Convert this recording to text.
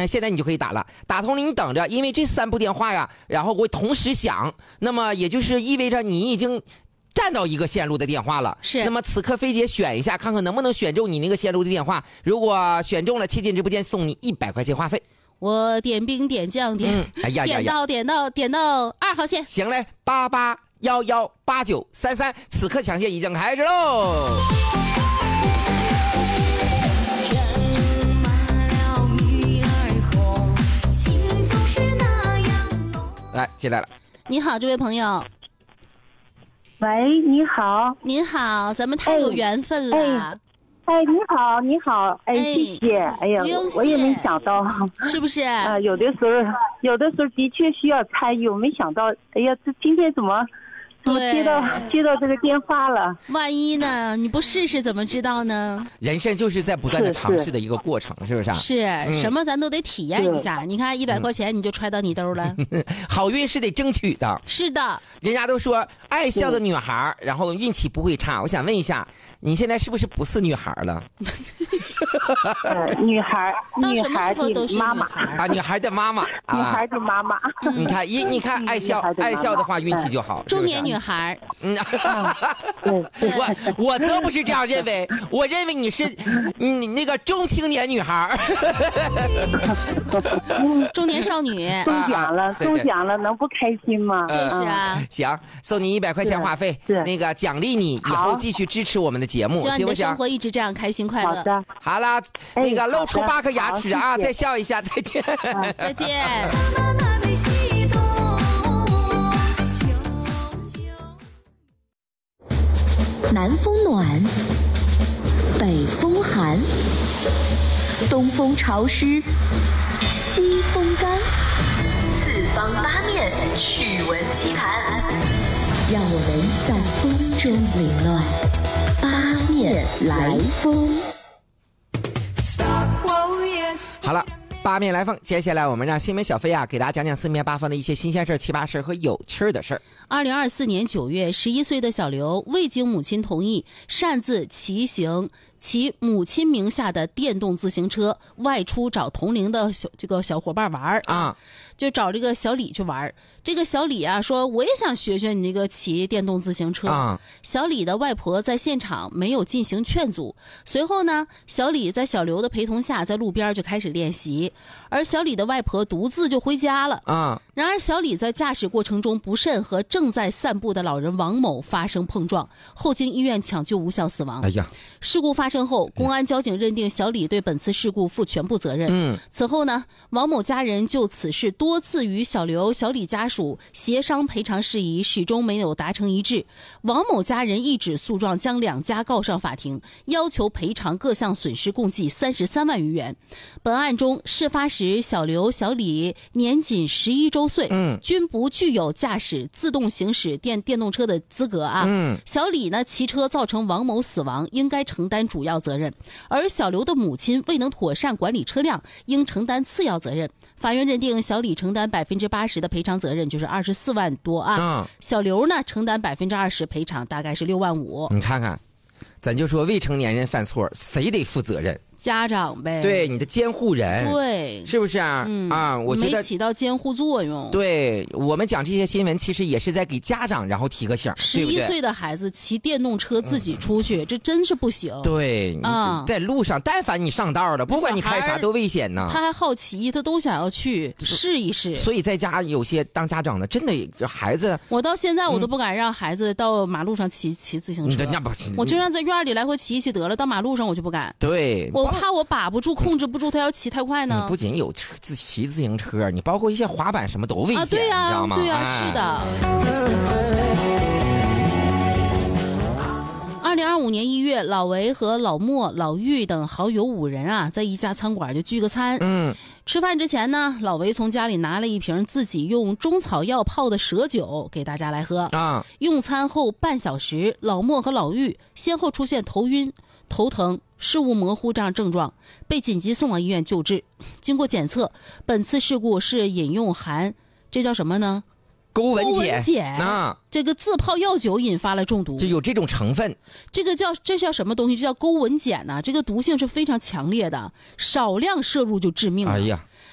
现在你就可以打了，打通了你等着，因为这3部电话呀，然后我同时响，那么也就是意味着你已经占到一个线路的电话了。 是。 那么此刻飞姐选一下，看看能不能选中你那个线路的电话。如果选中了，切进直播间送你100块钱话费。 我点兵点将点，点到2号线。 行嘞，88118933，此刻抢线已经开始喽。来，进来了。 你好，这位朋友。 喂，你好。 您好，咱们太有缘分了。 你好，你好，谢谢。哎呀，我也没想到， 是不是？ 有的时候的确需要参与，我没想到，哎呀，这今天怎么接到这个电话了？ 万一呢？你不试试怎么知道呢？ 人生就是在不断的尝试的一个过程，是不是？ 是，什么咱都得体验一下。你看100块钱你就揣到你兜了， 好运是得争取的。 是的， 人家都说爱笑的女孩，然后运气不会差。我想问一下，你现在是不是女孩了？ 女孩都是妈妈啊，女孩的妈妈， 女孩的妈妈。 你看爱笑的话，运气就好。 中年女孩， 我则不是这样认为，我认为你是你那个中青年女孩， 中年少女。 中奖了，能不开心吗？ 就是啊。 行，送你100块钱话费，那个奖励你以后继续支持我们的节目， 希望你的生活一直这样开心快乐。 好的， 好了，那个露出8颗牙齿啊，再笑一下，再见， 再见。 南风暖，北风寒，东风潮湿，西风干，四方八面趣闻奇谈，让我们在风中凌乱，八面来风。 好了，八面来风，接下来我们让新闻小飞啊给大家讲讲四面八方的一些新鲜事、奇葩事和有趣的事。 2024年9月，11岁的小刘未经母亲同意，擅自骑行其母亲名下的电动自行车外出找同龄的小伙伴玩啊，就找这个小李去玩。这个小李啊说，我也想学学你那个骑电动自行车啊。小李的外婆在现场没有进行劝阻，随后呢，小李在小刘的陪同下在路边就开始练习，而小李的外婆独自就回家了啊。然而小李在驾驶过程中不慎和正在散步的老人王某发生碰撞，后经医院抢救无效死亡。 哎呀， 事故发生后，公安交警认定小李对本次事故负全部责任。此后呢，王某家人就此事多次与小刘、小李家属协商赔偿事宜，始终没有达成一致。王某家人一纸诉状将两家告上法庭，要求赔偿各项损失共计33万余元。本案中，事发时小刘、小李年仅11周岁，均不具有驾驶自动行驶电动车的资格啊。小李呢骑车造成王某死亡，应该承担主要责任，而小刘的母亲未能妥善管理车辆，应承担次要责任。法院认定小李承担80%的赔偿责任，就是24万多啊。小刘呢承担20%赔偿，大概是6万5。 你看看，咱就说未成年人犯错，谁得负责任？ 家长呗， 对，你的监护人， 对， 是不是啊？我觉得没起到监护作用。 对，我们讲这些新闻，其实也是在给家长然后提个醒。 11岁的孩子骑电动车自己出去，这真是不行。 对，在路上，但凡你上道了，不管你开啥都危险呢。 他还好奇，他都想要去试一试。 所以在家有些当家长的，真的这孩子， 我到现在我都不敢让孩子到马路上骑自行车，我就让在院里来回骑一骑得了，到马路上我就不敢。 对， 我怕我把不住、控制不住，他要骑太快呢。 你不仅有骑自行车，你包括一些滑板什么都危险， 对呀， 你知道吗？ 对呀，是的。2025年1月，老维和老莫、老玉等好友5人啊，在一家餐馆就聚个餐。吃饭之前呢，老维从家里拿了一瓶自己用中草药泡的蛇酒给大家来喝啊。用餐后半小时，老莫和老玉先后出现头晕、头疼、视物模糊这样症状，被紧急送往医院救治。经过检测，本次事故是饮用含这叫什么呢？ 钩纹碱啊，这个自泡药酒引发了中毒， 就有这种成分。 这叫什么东西？这叫钩纹碱呢？这个毒性是非常强烈的，少量摄入就致命了。 哎呀，